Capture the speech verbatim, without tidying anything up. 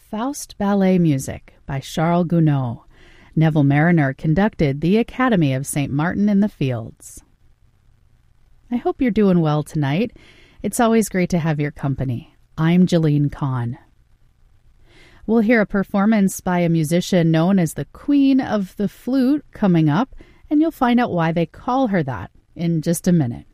Faust Ballet Music by Charles Gounod. Neville Mariner conducted the Academy of Saint Martin in the Fields. I hope you're doing well tonight. It's always great to have your company. I'm Jeline Kahn. We'll hear a performance by a musician known as the Queen of the Flute coming up, and you'll find out why they call her that in just a minute.